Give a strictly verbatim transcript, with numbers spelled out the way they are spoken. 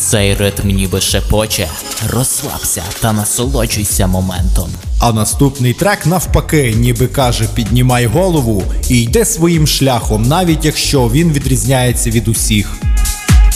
Цей ритм ніби шепоче, розслабся та насолоджуйся моментом. А наступний трек навпаки, ніби каже: піднімай голову і йди своїм шляхом, навіть якщо він відрізняється від усіх.